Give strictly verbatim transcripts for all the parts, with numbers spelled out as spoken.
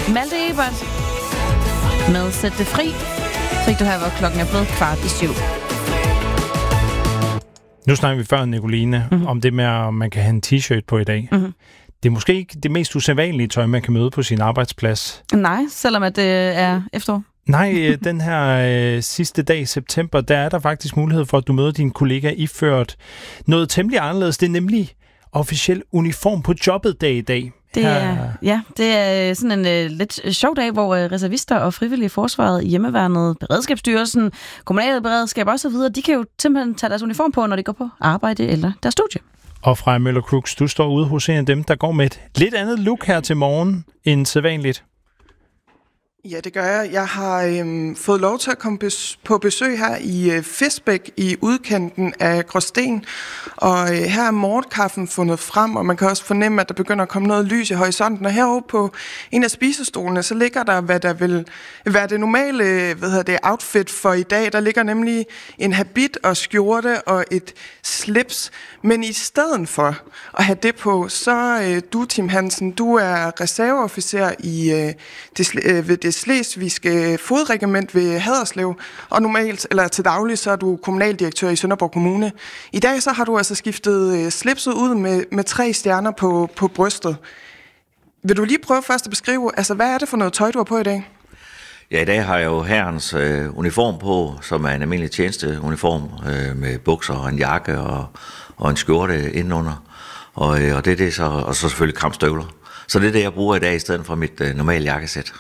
Malte Ebert med Sæt det fri. Fik du her, hvor klokken er blevet kvart i syv. Nu snakker vi før, Nicoline, mm-hmm. om det med, om man kan have en t-shirt på i dag. Mm-hmm. Det er måske ikke det mest usædvanlige tøj, man kan møde på sin arbejdsplads. Nej, selvom at det er efterår. Nej, den her øh, sidste dag i september, der er der faktisk mulighed for, at du møder din kollega iført noget temmelig anderledes. Det er nemlig officiel uniform på jobbet dag i dag. Det er, ja, det er sådan en uh, lidt sjov dag, hvor uh, reservister og frivillige forsvaret, hjemmeværnet, Beredskabsstyrelsen, kommunale beredskab og så videre, de kan jo simpelthen tage deres uniform på, når de går på arbejde eller deres studie. Og Freja Møller Crooks, du står ude hos en af dem, der går med et lidt andet look her til morgen end sædvanligt. Ja, det gør jeg. Jeg har øhm, fået lov til at komme bes- på besøg her i øh, Fisbæk i udkanten af Gråsten. Og øh, her er morgenkaffen fundet frem, og man kan også fornemme, at der begynder at komme noget lys i horisonten. Og heroppe på en af spisestolene, så ligger der, hvad der vil være det normale hvad hedder det, outfit for i dag. Der ligger nemlig en habit og skjorte og et slips. Men i stedet for at have det på, så øh, du, Tim Hansen, du er reserveofficer i øh, det, øh, ved det slesvigske fodregiment ved Haderslev, og normalt, eller til daglig, så er du kommunaldirektør i Sønderborg Kommune. I dag så har du altså skiftet øh, slipset ud med, med tre stjerner på, på brystet. Vil du lige prøve først at beskrive, altså hvad er det for noget tøj, du har på i dag? Ja, i dag har jeg jo hærens øh, uniform på, som er en almindelig tjenesteuniform øh, med bukser og en jakke og, og en skjorte indenunder. Og, øh, og det er det så, og så selvfølgelig kampstøvler. Så det er det, jeg bruger i dag i stedet for mit øh, normale jakkesæt.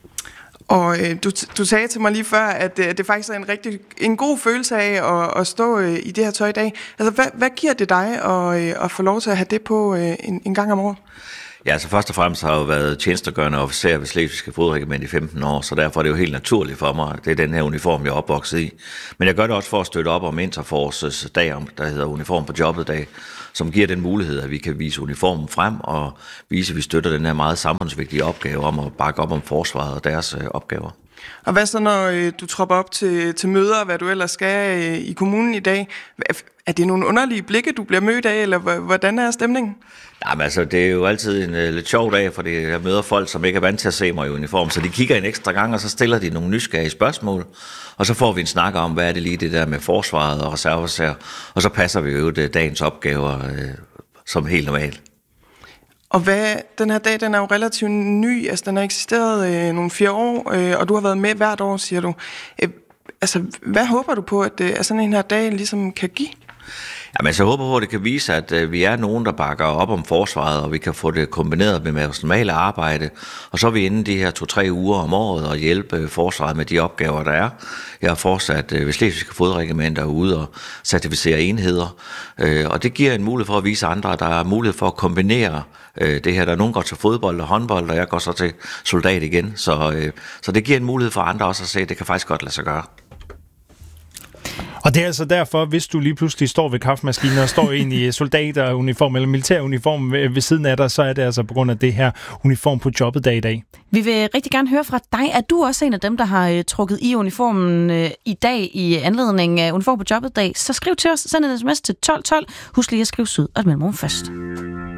Og øh, du, du sagde til mig lige før, at øh, det faktisk er en rigtig en god følelse af at, at stå øh, i det her tøj i dag. Altså, hvad, hvad giver det dig at, øh, at få lov til at have det på øh, en, en gang om året? Ja, altså først og fremmest har jeg jo været tjenestegørende officer ved Slesvigske Fodregiment i femten år, så derfor er det jo helt naturligt for mig. Det er den her uniform, jeg er opvokset i. Men jeg gør det også for at støtte op om Interforces dag, der hedder Uniform på jobbet dag, som giver den mulighed, at vi kan vise uniformen frem og vise, at vi støtter den her meget samfundsvigtige opgave om at bakke op om forsvaret og deres øh, opgaver. Og hvad så, når øh, du tropper op til, til møder, og hvad du ellers skal øh, i kommunen i dag? Er det nogle underlige blikke, du bliver mødt af, eller hvordan er stemningen? Jamen altså, det er jo altid en uh, lidt sjov dag, fordi jeg møder folk, som ikke er vant til at se mig i uniform, så de kigger en ekstra gang, og så stiller de nogle nysgerrige spørgsmål, og så får vi en snak om, hvad er det lige det der med forsvaret og reserveofficer, og så passer vi jo det dagens opgaver uh, som helt normalt. Og hvad, den her dag, den er jo relativt ny, altså den har eksisteret øh, nogle fire år, øh, og du har været med hvert år, siger du. Øh, altså, hvad håber du på, at, øh, at sådan en her dag ligesom kan give? Jamen, så jeg håber på, at det kan vise, at øh, vi er nogen, der bakker op om forsvaret, og vi kan få det kombineret med vores normale arbejde, og så er vi inde de her to-tre uger om året og hjælpe øh, forsvaret med de opgaver, der er. Jeg har fortsat øh, ved Slesvigske Fodregimenter ude og certificere enheder, øh, og det giver en mulighed for at vise andre, at der er mulighed for at kombinere øh, det her. Der er nogen, der går til fodbold og håndbold, og jeg går så til soldat igen, så, øh, så det giver en mulighed for andre også at se, at det kan faktisk godt lade sig gøre. Og det er altså derfor, hvis du lige pludselig står ved kaffemaskinen og står ind i soldateruniform eller militæruniform ved siden af dig, så er det altså på grund af det her uniform på jobbet dag i dag. Vi vil rigtig gerne høre fra dig. Er du også en af dem, der har uh, trukket i uniformen uh, i dag i anledning af uniform på jobbet dag? Så skriv til os, send en sms til tolv tolv. Husk lige at skrive syd og et mellemrum først.